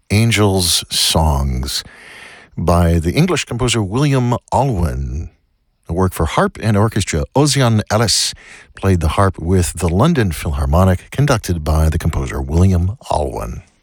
Angels Songs by the English composer William Alwyn. A work for harp and orchestra. Ozian Ellis played the harp with the London Philharmonic, conducted by the composer William Alwyn.